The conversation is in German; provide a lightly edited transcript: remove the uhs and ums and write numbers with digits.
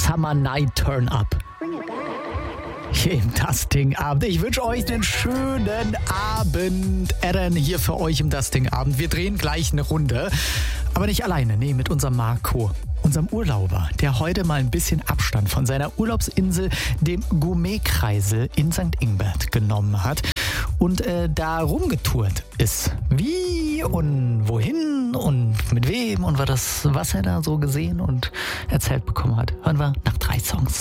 Summer Night Turn Up. Hier im Dusting-Abend. Ich wünsche euch einen schönen Abend. Aaron hier für euch im Dusting-Abend. Wir drehen gleich eine Runde. Aber nicht alleine, nee, mit unserem Marco, unserem Urlauber, der heute mal ein bisschen Abstand von seiner Urlaubsinsel, dem Gourmet-Kreisel in St. Ingbert, genommen hat und da rumgetourt ist. Wie und wohin und mit wem und was er da so gesehen und erzählt bekommen hat. Hören wir nach 3 Songs.